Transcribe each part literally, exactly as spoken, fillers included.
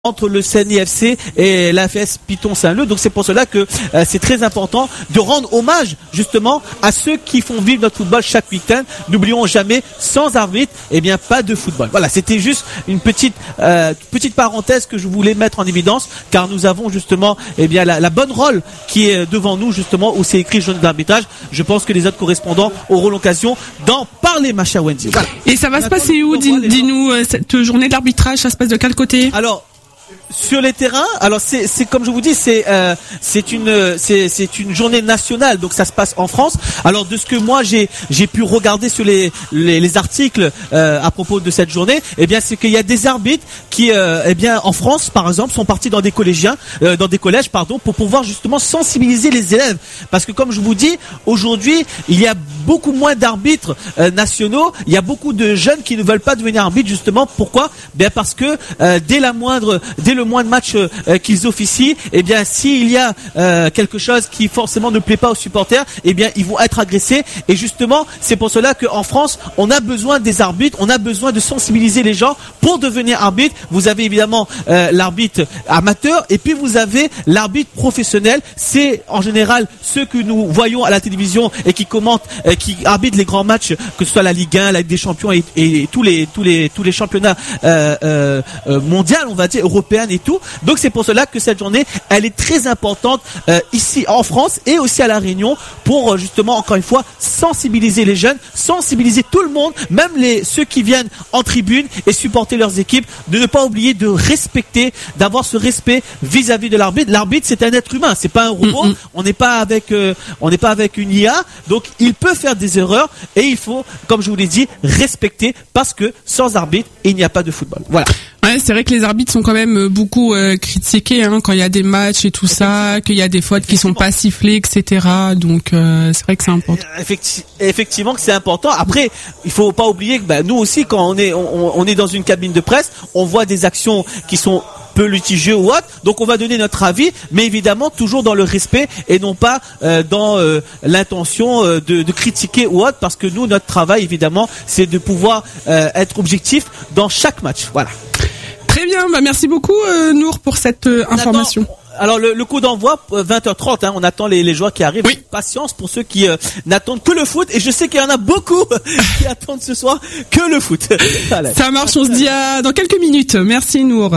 entre le C N I F C et l'A F S Python Saint-Leu. Donc c'est pour cela que euh, c'est très important de rendre hommage justement à ceux qui font vivre notre football chaque week-end. N'oublions jamais, sans arbitre, eh bien pas de football. Voilà, c'était juste une petite euh, petite parenthèse que je voulais mettre en évidence, car nous avons justement eh bien la, la bonne rôle qui est devant nous justement, où c'est écrit journée d'arbitrage. Je pense que les autres correspondants auront l'occasion d'en parler, ma chère Wendy. Voilà. Et ça va se passer où? Dis, dis-nous, euh, cette journée d'arbitrage, ça se passe de quel côté? Alors, sur les terrains, alors c'est c'est comme je vous dis, c'est euh, c'est une c'est c'est une journée nationale, donc ça se passe en France. Alors de ce que moi j'ai j'ai pu regarder sur les les, les articles euh, à propos de cette journée, eh bien c'est qu'il y a des arbitres qui euh, eh bien en France par exemple sont partis dans des collégiens euh, dans des collèges pardon pour pouvoir justement sensibiliser les élèves, parce que comme je vous dis, aujourd'hui il y a beaucoup moins d'arbitres euh, nationaux, il y a beaucoup de jeunes qui ne veulent pas devenir arbitres justement. Pourquoi? Bien parce que euh, dès la moindre dès le moins de matchs euh, qu'ils officient, eh bien s'il y a euh, quelque chose qui forcément ne plaît pas aux supporters, eh bien ils vont être agressés. Et justement c'est pour cela qu'en France on a besoin des arbitres, on a besoin de sensibiliser les gens pour devenir arbitre. Vous avez évidemment euh, l'arbitre amateur et puis vous avez l'arbitre professionnel. C'est en général ceux que nous voyons à la télévision et qui commentent, euh, qui arbitrent les grands matchs, que ce soit la Ligue un, la Ligue des Champions et, et tous les tous les tous les championnats euh, euh, mondiaux, on va dire européens et tout. Donc c'est pour cela que cette journée elle est très importante euh, ici en France et aussi à La Réunion, pour euh, justement encore une fois sensibiliser les jeunes, sensibiliser tout le monde, même les ceux qui viennent en tribune et supporter leurs équipes, de ne pas oublier de respecter, d'avoir ce respect vis-à-vis de l'arbitre. L'arbitre c'est un être humain, c'est pas un robot. Mm-hmm. On n'est pas avec euh, on n'est pas avec une I A, donc il peut faire des erreurs et il faut, comme je vous l'ai dit, respecter, parce que sans arbitre il n'y a pas de football. Voilà. Ouais, c'est vrai que les arbitres sont quand même beaucoup euh, critiqués hein, quand il y a des matchs et tout ça, qu'il y a des fautes qui sont pas sifflées, et cetera. Donc euh, c'est vrai que c'est important. Effecti- effectivement que c'est important. Après, il faut pas oublier que bah, nous aussi, quand on est on, on est dans une cabine de presse, on voit des actions qui sont peu litigieux ou autre, donc on va donner notre avis, mais évidemment toujours dans le respect et non pas euh, dans euh, l'intention euh, de, de critiquer ou autre, parce que nous, notre travail évidemment c'est de pouvoir euh, être objectif dans chaque match. Voilà. Très bien, bah merci beaucoup euh, Nour pour cette euh, information. Alors le, le coup d'envoi vingt heures trente, hein, on attend les, les joueurs qui arrivent. Oui. Patience pour ceux qui euh, n'attendent que le foot, et je sais qu'il y en a beaucoup qui attendent ce soir que le foot. Voilà. Ça marche, on se dit à dans quelques minutes. Merci Nour.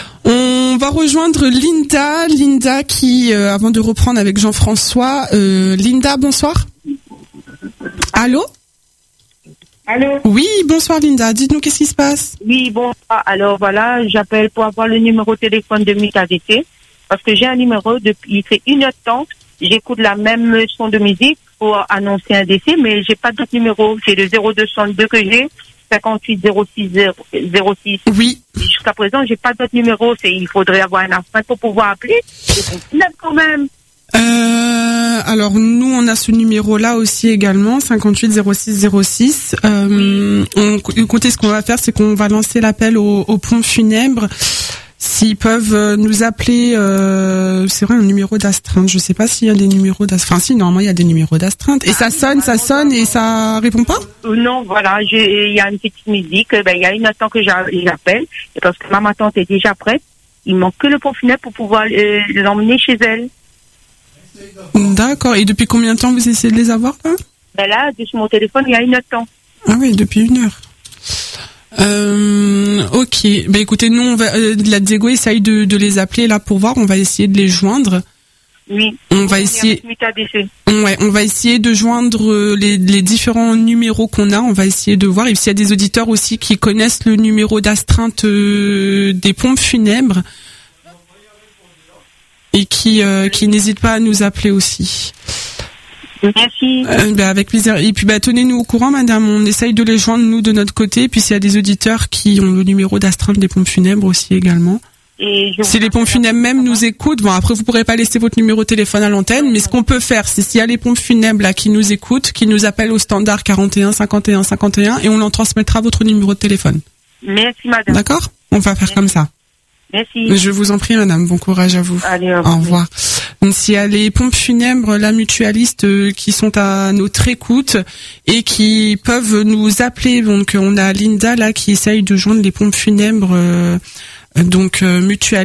On va rejoindre Linda, Linda qui euh, avant de reprendre avec Jean-François, euh, Linda, bonsoir. Allô? Allô? Oui, bonsoir Linda, dites-nous qu'est-ce qui se passe? Oui, bonsoir. Alors voilà, j'appelle pour avoir le numéro de téléphone de Mita D C, parce que j'ai un numéro depuis, il fait une heure de temps, j'écoute la même son de musique pour annoncer un décès, mais j'ai pas d'autre numéro. C'est le zéro deux cent deux que j'ai, cinquante-huit zéro six zéro six. Oui. Jusqu'à présent, j'ai pas d'autre numéro. C'est, il faudrait avoir un astreinte pour pouvoir appeler. C'est quand même. Euh, alors nous on a ce numéro là aussi également, cinquante-huit zéro six zéro six. Euh, on, écoutez, ce qu'on va faire, c'est qu'on va lancer l'appel au, au pont funèbre. S'ils peuvent nous appeler, euh, c'est vrai, un numéro d'astreinte. Je sais pas s'il y a des numéros d'astreinte. Enfin si, normalement il y a des numéros d'astreinte. Et ça sonne, ça sonne et ça répond pas? Non, voilà, il y a une petite musique. Ben il y a une temps que j'appelle, et parce que ma tante est déjà prête, il manque que le pont funèbre pour pouvoir euh, l'emmener chez elle. D'accord. Et depuis combien de temps vous essayez de les avoir là? Ben là, sur mon téléphone, il y a une heure de temps. Ah oui, depuis une heure. Euh, ok. Ben écoutez, nous on va, euh, la Diego essaye de, de les appeler là pour voir. On va essayer de les joindre. Oui. On va essayer. Ouais, on va essayer de joindre les, les différents numéros qu'on a. On va essayer de voir. Et s'il y a des auditeurs aussi qui connaissent le numéro d'astreinte euh, des pompes funèbres, et qui euh, qui n'hésitent pas à nous appeler aussi. Merci. Euh, bah, avec plaisir. Et puis bah tenez-nous au courant, madame. On essaye de les joindre nous de notre côté. Et puis s'il y a des auditeurs qui ont le numéro d'astreinte des pompes funèbres aussi également. Et je si les pompes funèbres même nous écoutent, bon après vous pourrez pas laisser votre numéro de téléphone à l'antenne, mais ce qu'on peut faire, c'est s'il y a les pompes funèbres là qui nous écoutent, qui nous appellent au standard quarante et un cinquante et un cinquante et un, et on leur transmettra votre numéro de téléphone. Merci madame. D'accord? On va faire Merci. Comme ça. Merci. Je vous en prie, madame. Bon courage à vous. Allez, au revoir. Au revoir. Donc, s'il y a les pompes funèbres, la mutualiste, euh, qui sont à notre écoute et qui peuvent nous appeler. Donc, on a Linda, là, qui essaye de joindre les pompes funèbres, euh, Donc euh, mutuelle.